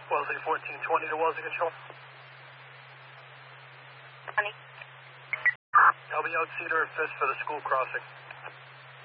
Wellesley 1420 to Wellesley Control. 20. I'll be out Cedar and Fisk for the school crossing.